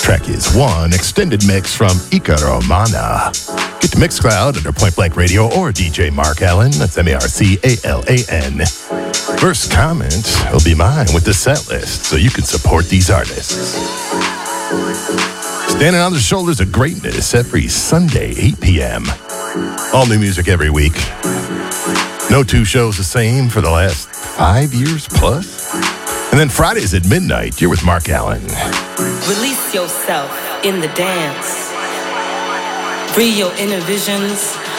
Track is One, extended mix from Ica Romana. Get to Mixcloud under Point Blank Radio or DJ Mark Allen. That's Marcalan. First comment will be mine with the set list, so you can support these artists. Standing on the shoulders of greatness every Sunday, 8 p.m. All new music every week. No two shows the same for the last 5 years plus. And then Fridays at midnight, you're with Mark Allen. Release yourself in the dance. Free your inner visions